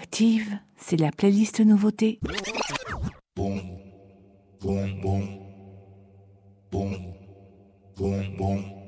Active, c'est la playlist nouveauté. Boum, boum, boum, boum, boum, boum.